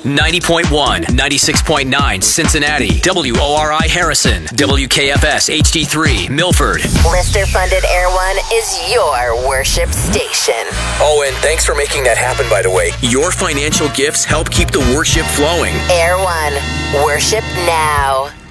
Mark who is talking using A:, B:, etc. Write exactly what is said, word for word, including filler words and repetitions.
A: ninety point one, ninety-six point nine Cincinnati, W O R I Harrison, W K F S H D three Milford.
B: Listener-funded Air One is your worship station.
A: Oh, and thanks for making that happen, by the way. Your financial gifts help keep the worship flowing.
B: Air One, worship now.